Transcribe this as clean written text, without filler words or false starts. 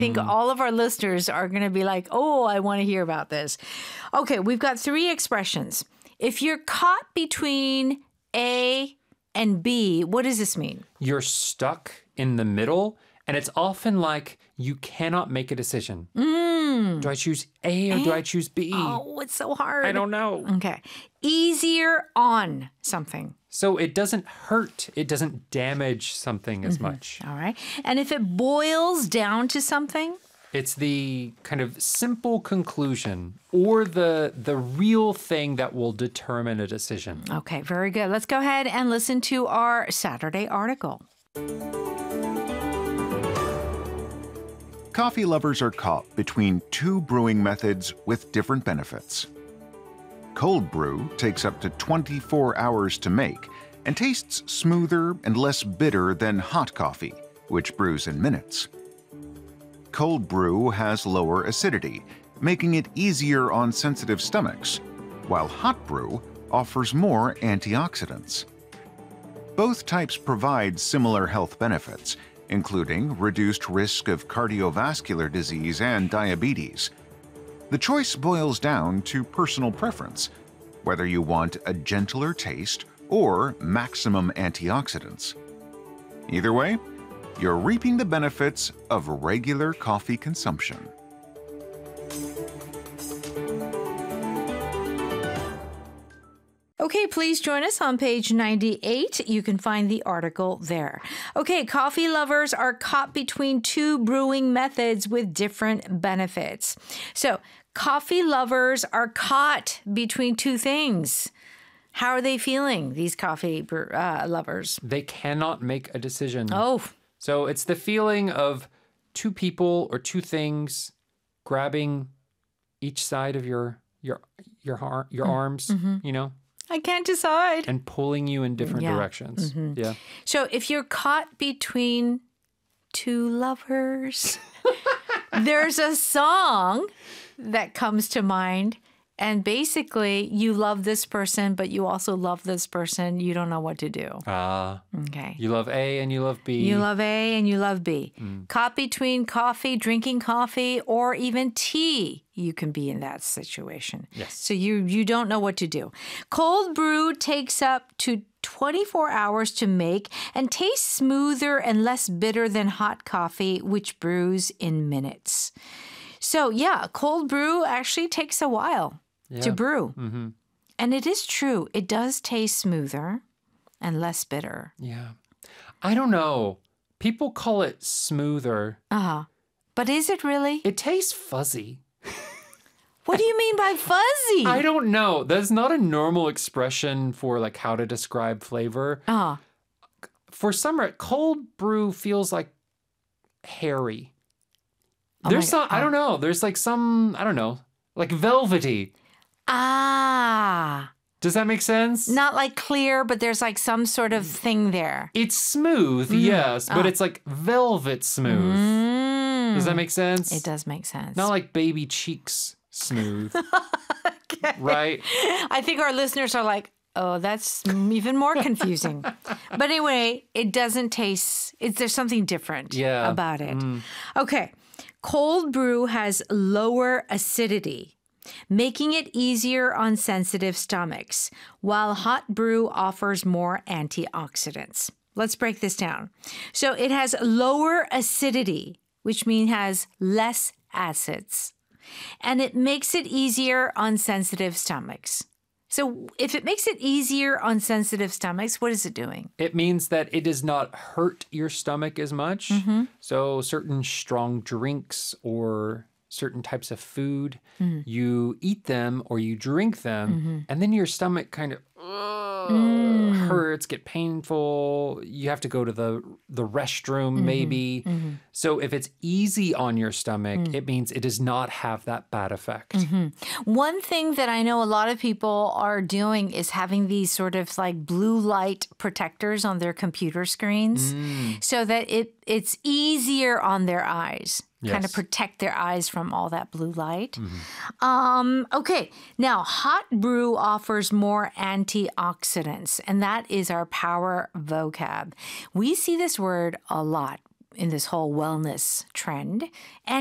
think all of our listeners are going to be like, oh, I want to hear about this. Okay, we've got 3 expressions. If you're caught between A and B, what does this mean? You're stuck in the middle, and it's often like you cannot make a decision. Do I choose A or do I choose B? Oh, it's so hard. I don't know. Okay. Easier on something. So it doesn't hurt. It doesn't damage something as much. All right. And if it boils down to something? It's the kind of simple conclusion or the real thing that will determine a decision. Okay, very good. Let's go ahead and listen to our Saturday article. Coffee lovers are caught between 2 brewing methods with different benefits. Cold brew takes up to 24 hours to make and tastes smoother and less bitter than hot coffee, which brews in minutes. Cold brew has lower acidity, making it easier on sensitive stomachs, while hot brew offers more antioxidants. Both types provide similar health benefits, including reduced risk of cardiovascular disease and diabetes. The choice boils down to personal preference, whether you want a gentler taste or maximum antioxidants. Either way, you're reaping the benefits of regular coffee consumption. Okay, please join us on page 98. You can find the article there. Okay, coffee lovers are caught between 2 brewing methods with different benefits. So, coffee lovers are caught between 2 things. How are they feeling, these coffee lovers? They cannot make a decision. Oh. So it's the feeling of 2 people or 2 things grabbing each side of your arms, you know? I can't decide. And pulling you in different directions. Yeah. So if you're caught between 2 lovers, there's a song that comes to mind. And basically, you love this person, but you also love this person. You don't know what to do. Okay. You love A and you love B. You love A and you love B. Caught between coffee, drinking coffee, or even tea. You can be in that situation. Yes. So you don't know what to do. Cold brew takes up to 24 hours to make and tastes smoother and less bitter than hot coffee, which brews in minutes. So yeah, cold brew actually takes a while to brew. And it is true. It does taste smoother and less bitter. Yeah. I don't know. People call it smoother. But is it really? It tastes fuzzy. What do you mean by fuzzy? I don't know. That's not a normal expression for like how to describe flavor. For some, cold brew feels like hairy. There's some, I don't know. There's like some, I don't know, like velvety. Does that make sense? Not like clear, but there's like some sort of thing there. It's smooth, yes, but it's like velvet smooth. Does that make sense? It does make sense. Not like baby cheeks smooth. Right? I think our listeners are like, oh, that's even more confusing. But anyway, it doesn't taste, there's something different about it. Okay. Cold brew has lower acidity, making it easier on sensitive stomachs, while hot brew offers more antioxidants. Let's break this down. So it has lower acidity, which means has less acids, and it makes it easier on sensitive stomachs. So if it makes it easier on sensitive stomachs, what is it doing? It means that it does not hurt your stomach as much. So certain strong drinks or certain types of food, you eat them or you drink them, and then your stomach kind of hurts, get painful. You have to go to the restroom maybe. So if it's easy on your stomach, it means it does not have that bad effect. One thing that I know a lot of people are doing is having these sort of like blue light protectors on their computer screens so that it's easier on their eyes. Kind of protect their eyes from all that blue light. Okay, now hot brew offers more antioxidants, and that is our power vocab. We see this word a lot. in this whole wellness trend. And